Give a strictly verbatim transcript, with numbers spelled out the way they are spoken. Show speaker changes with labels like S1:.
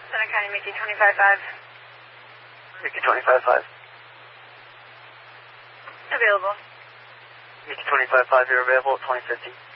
S1: Center County, Mickey twenty-five five.
S2: Mickey twenty-five five.
S1: Available.
S2: Mickey twenty-five five, you're available at twenty fifty.